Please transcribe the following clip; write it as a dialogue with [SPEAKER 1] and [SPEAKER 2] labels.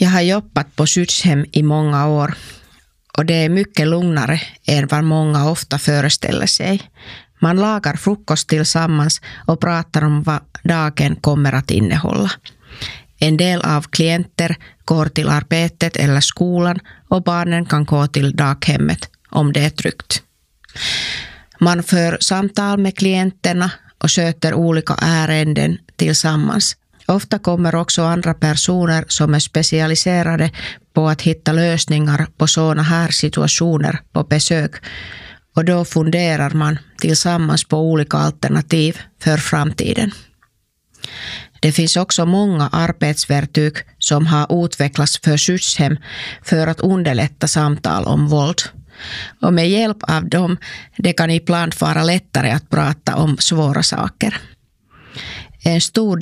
[SPEAKER 1] Jag har jobbat på skyddshem i många år och det är mycket lugnare än vad många ofta föreställer sig. Man lagar frukost tillsammans och pratar om vad dagen kommer att innehålla. En del av klienter går till arbetet eller skolan och barnen kan gå till daghemmet om det är tryggt. Man för samtal med klienterna och sköter olika ärenden tillsammans. Ofta kommer också andra personer som är specialiserade på att hitta lösningar på sådana här situationer på besök och då funderar man tillsammans på olika alternativ för framtiden. Det finns också många arbetsverktyg som har utvecklats för skyddshem för att underlätta samtal om våld. Och med hjälp av dem det kan ibland vara lättare att prata om svåra saker. En stor